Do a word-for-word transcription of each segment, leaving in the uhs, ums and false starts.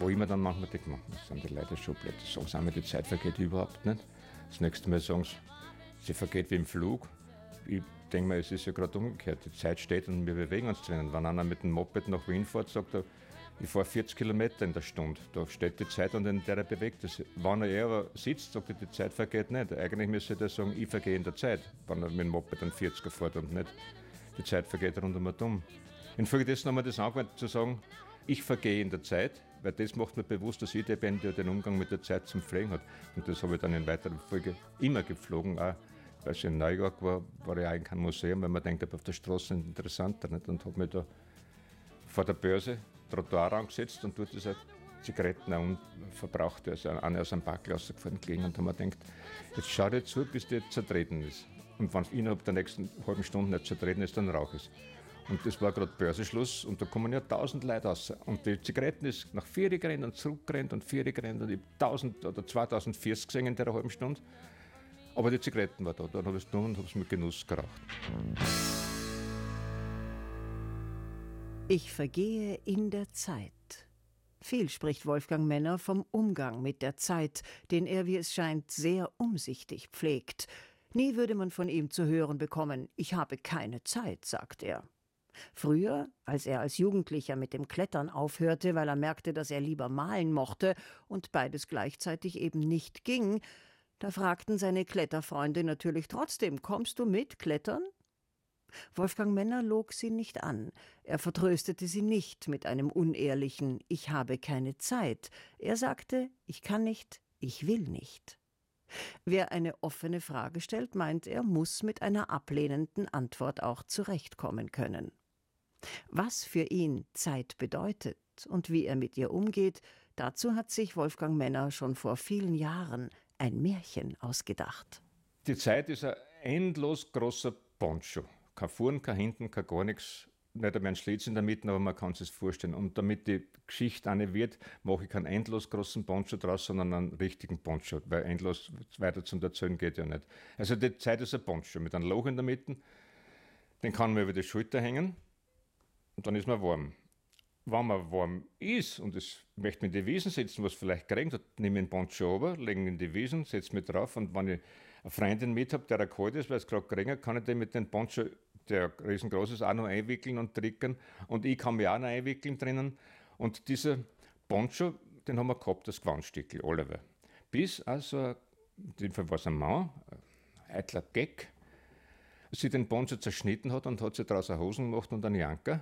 wo ich mir dann manchmal denke, man, das sind die Leute schon blöd, die sagen sie einmal, die Zeit vergeht überhaupt nicht. Das nächste Mal sagen sie, sie vergeht wie im Flug. Ich denke mir, es ist ja gerade umgekehrt. Die Zeit steht und wir bewegen uns drinnen. Wenn einer mit dem Moped nach Wien fährt, sagt er, ich fahre vierzig Kilometer in der Stunde. Da steht die Zeit und in der er bewegt ist. Wenn er aber sitzt, sagt er, die Zeit vergeht nicht. Eigentlich müsste er sagen, ich vergehe in der Zeit, wenn er mit dem Moped einen vierziger fährt und nicht die Zeit vergeht rund um und um. Infolgedessen haben wir das angewandt zu sagen, ich vergehe in der Zeit, weil das macht mir bewusst, dass ich der bin, der den Umgang mit der Zeit zum Pflegen hat. Und das habe ich dann in weiterer Folge immer gepflogen. Auch als ich in New York war, war ich auch in keinem Museum, weil man denkt, auf der Straße ist interessanter. Nicht? Und habe mich da vor der Börse Trottoir angesetzt und dort ist eine Zigaretten und verbrauchte, also eine aus einem Backel rausgefahren gelegen und haben mir gedacht, jetzt schau dir zu, bis die zertreten ist. Und wenn es innerhalb der nächsten halben Stunde nicht zertreten ist, dann rauche ich es. Und das war gerade Börsenschluss und da kommen ja tausend Leute raus. Und die Zigaretten ist nach vier gerannt und zurückgerannt und vier gerannt und ich habe tausend oder zweitausend Vierzig gesehen in der halben Stunde. Aber die Zigaretten waren da, dann habe ich es genommen und habe es mit Genuss geraucht. Ich vergehe in der Zeit. Viel spricht Wolfgang Menner vom Umgang mit der Zeit, den er, wie es scheint, sehr umsichtig pflegt. Nie würde man von ihm zu hören bekommen, ich habe keine Zeit, sagt er. Früher, als er als Jugendlicher mit dem Klettern aufhörte, weil er merkte, dass er lieber malen mochte und beides gleichzeitig eben nicht ging, da fragten seine Kletterfreunde natürlich trotzdem, kommst du mit klettern? Wolfgang Menner log sie nicht an. Er vertröstete sie nicht mit einem unehrlichen Ich habe keine Zeit. Er sagte, ich kann nicht, ich will nicht. Wer eine offene Frage stellt, meint er, muss mit einer ablehnenden Antwort auch zurechtkommen können. Was für ihn Zeit bedeutet und wie er mit ihr umgeht, dazu hat sich Wolfgang Menner schon vor vielen Jahren ein Märchen ausgedacht. Die Zeit ist ein endlos großer Poncho. Kein Vorn, kein Hinten, kein gar nichts. Nicht einmal ein Schlitz in der Mitte, aber man kann es sich vorstellen. Und damit die Geschichte eine wird, mache ich keinen endlos großen Poncho draus, sondern einen richtigen Poncho, weil endlos weiter zum Erzählen geht ja nicht. Also die Zeit ist ein Poncho mit einem Loch in der Mitte, den kann man über die Schulter hängen und dann ist man warm. Wenn man warm ist und es möchte mich in die Wiesen setzen, was vielleicht geregnet hat, nehme ich den Poncho runter, lege ihn in die Wiesen, setze mich drauf und wenn ich eine Freundin mit habe, der kalt ist, weil es gerade geregnet hat, kann ich den mit dem Poncho, der riesengroß ist, auch noch einwickeln und trickern und ich kann mich auch noch einwickeln drinnen. Und dieser Poncho, den haben wir gehabt, das Gewandstückel, alle. Bis also, in dem Fall war es ein Mann, ein eitler Gag, sie den Poncho zerschnitten hat und hat sich daraus eine Hosen gemacht und einen Janker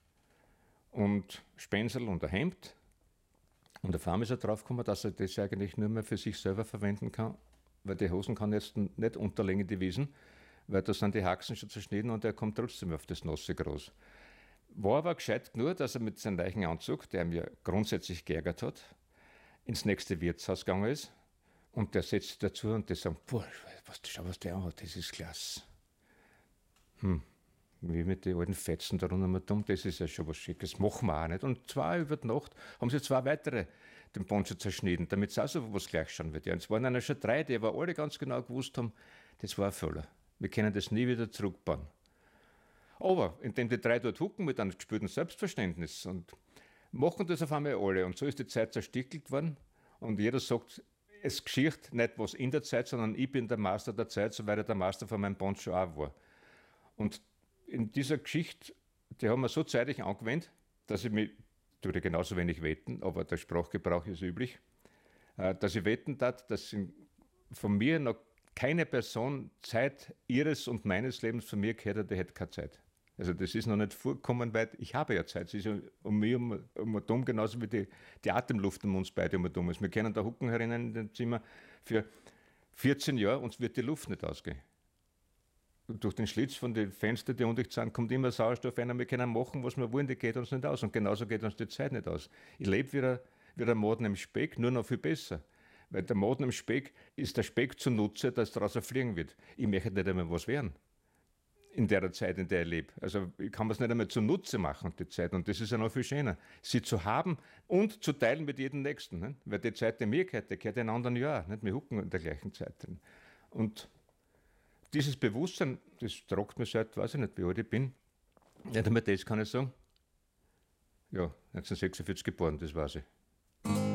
und Spensel und ein Hemd. Und auf einmal ist er draufgekommen, dass er das eigentlich nur mehr für sich selber verwenden kann, weil die Hosen kann jetzt nicht unterlegen in die Wiesen, weil da sind die Haxen schon zerschnitten und er kommt trotzdem auf das nasse Gras. War aber gescheit genug, dass er mit seinem weichen Anzug, der mir grundsätzlich geärgert hat, ins nächste Wirtshaus gegangen ist und der setzt sich dazu und die sagen, boah, was, schau, was der anhat, das ist klasse. Hm. Wie mit den alten Fetzen da rundherum dumm, das ist ja schon was Schickes, machen wir auch nicht. Und zwei über die Nacht haben sie zwei weitere den Poncho zerschnitten, damit es auch so was gleich schauen wird. Ja, und es waren einer schon drei, die aber alle ganz genau gewusst haben, das war ein Fehler. Wir können das nie wieder zurückbauen. Aber indem die drei dort hucken mit einem gespürten Selbstverständnis und machen das auf einmal alle. Und so ist die Zeit zerstückelt worden und jeder sagt, es geschieht nicht was in der Zeit, sondern ich bin der Master der Zeit, soweit er der Master von meinem Poncho auch war. Und in dieser Geschichte, die haben wir so zeitig angewendet, dass ich mich, ich tue genauso wenig wetten, aber der Sprachgebrauch ist üblich, dass ich wetten darf, dass von mir noch keine Person Zeit ihres und meines Lebens von mir gehört hat, die hätte keine Zeit. Also das ist noch nicht vorgekommen, weil ich habe ja Zeit. Es ist ja um mich um, um und um, genauso wie die, die Atemluft um uns beide um und um ist. Wir können da hucken herinnen in dem Zimmer für vierzehn Jahre, uns wird die Luft nicht ausgehen. Durch den Schlitz von den Fenstern, die undicht sind, kommt immer Sauerstoff rein und wir können machen, was wir wollen, die geht uns nicht aus. Und genauso geht uns die Zeit nicht aus. Ich lebe wie wie der Maden im Speck, nur noch viel besser. Weil der Maden im Speck ist der Speck zunutze, dass daraus fliegen wird. Ich möchte nicht einmal was werden in der Zeit, in der ich lebe. Also ich kann es nicht einmal zunutze machen, die Zeit. Und das ist ja noch viel schöner, sie zu haben und zu teilen mit jedem Nächsten. Nicht? Weil die Zeit, die mir gehört, die gehört den anderen ja auch. Nicht? Wir hucken in der gleichen Zeit drin. Und dieses Bewusstsein, das tragt mir seit, weiß ich nicht, wie alt ich bin. Nicht einmal das kann ich sagen. Ja, neunzehnhundertsechsundvierzig geboren, das weiß ich.